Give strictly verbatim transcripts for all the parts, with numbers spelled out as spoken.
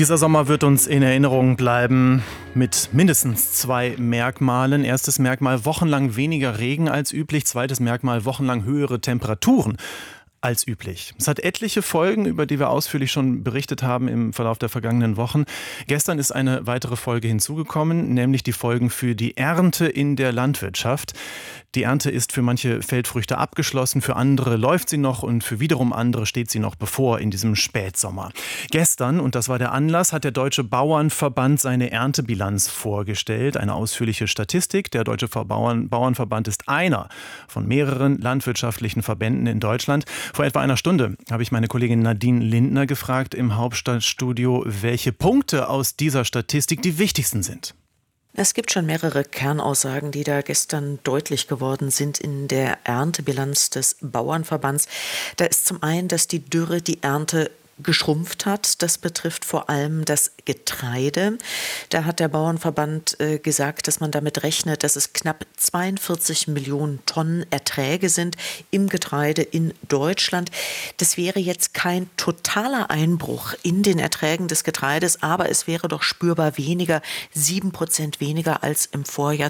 Dieser Sommer wird uns in Erinnerung bleiben mit mindestens zwei Merkmalen. Erstes Merkmal: wochenlang weniger Regen als üblich. Zweites Merkmal: wochenlang höhere Temperaturen als üblich. Es hat etliche Folgen, über die wir ausführlich schon berichtet haben im Verlauf der vergangenen Wochen. Gestern ist eine weitere Folge hinzugekommen, nämlich die Folgen für die Ernte in der Landwirtschaft. Die Ernte ist für manche Feldfrüchte abgeschlossen, für andere läuft sie noch und für wiederum andere steht sie noch bevor in diesem Spätsommer. Gestern, und das war der Anlass, hat der Deutsche Bauernverband seine Erntebilanz vorgestellt. Eine ausführliche Statistik. Der Deutsche Bauern, Bauernverband ist einer von mehreren landwirtschaftlichen Verbänden in Deutschland. Vor etwa einer Stunde habe ich meine Kollegin Nadine Lindner gefragt im Hauptstadtstudio, welche Punkte aus dieser Statistik die wichtigsten sind. Es gibt schon mehrere Kernaussagen, die da gestern deutlich geworden sind in der Erntebilanz des Bauernverbands. Da ist zum einen, dass die Dürre die Ernte geschrumpft hat. Das betrifft vor allem das Getreide. Da hat der Bauernverband äh, gesagt, dass man damit rechnet, dass es knapp zweiundvierzig Millionen Tonnen Erträge sind im Getreide in Deutschland. Das wäre jetzt kein totaler Einbruch in den Erträgen des Getreides, aber es wäre doch spürbar weniger, sieben Prozent weniger als im Vorjahr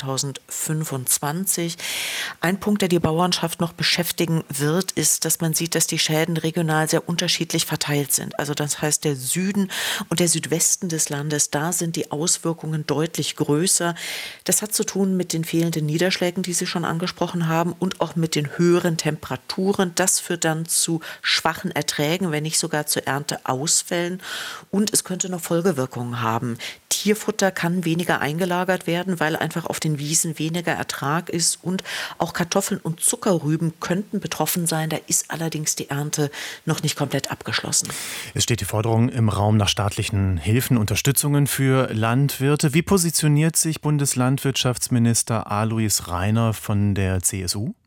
zweitausendfünfundzwanzig. Ein Punkt, der die Bauernschaft noch beschäftigen wird, ist, dass man sieht, dass die Schäden regional sehr unterschiedlich verteilt sind. Also das heißt, der Süden und der Südwesten des Landes, da sind die Auswirkungen deutlich größer. Das hat zu tun mit den fehlenden Niederschlägen, die Sie schon angesprochen haben, und auch mit den höheren Temperaturen. Das führt dann zu schwachen Erträgen, wenn nicht sogar zu Ernteausfällen. Und es könnte noch Folgewirkungen haben. Tierfutter kann weniger eingelagert werden, weil einfach auf den Wiesen weniger Ertrag ist. Und auch Kartoffeln und Zuckerrüben könnten betroffen sein. Da ist allerdings die Ernte noch nicht komplett abgeschlossen. Es steht die Forderung im Raum nach staatlichen Hilfen, Unterstützungen für Landwirte. Wie positioniert sich Bundeslandwirtschaftsminister Alois Rainer von der C S U?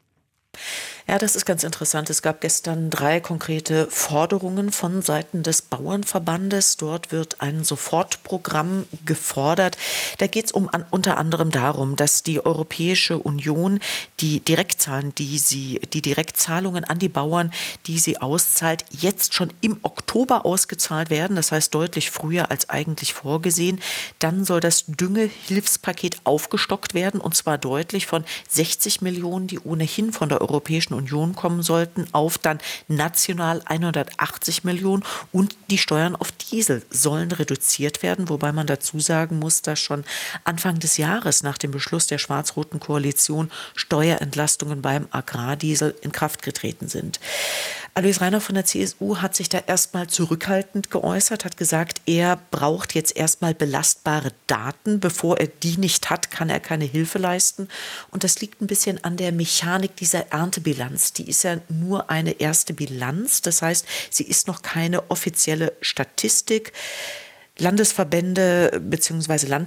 Ja, das ist ganz interessant. Es gab gestern drei konkrete Forderungen von Seiten des Bauernverbandes. Dort wird ein Sofortprogramm gefordert. Da geht es um, an, unter anderem darum, dass die Europäische Union die Direktzahlen, die sie, die Direktzahlungen an die Bauern, die sie auszahlt, jetzt schon im Oktober ausgezahlt werden. Das heißt deutlich früher als eigentlich vorgesehen. Dann soll das Düngehilfspaket aufgestockt werden, und zwar deutlich von sechzig Millionen, die ohnehin von der Europäischen Union kommen sollten, auf dann national hundertachtzig Millionen, und die Steuern auf Diesel sollen reduziert werden, wobei man dazu sagen muss, dass schon Anfang des Jahres nach dem Beschluss der schwarz-roten Koalition Steuerentlastungen beim Agrardiesel in Kraft getreten sind. Alois Rainer von der C S U hat sich da erstmal zurückhaltend geäußert, hat gesagt, er braucht jetzt erstmal belastbare Daten. Bevor er die nicht hat, kann er keine Hilfe leisten. Und das liegt ein bisschen an der Mechanik dieser Erntebilanz. Die ist ja nur eine erste Bilanz. Das heißt, sie ist noch keine offizielle Statistik. Landesverbände bzw.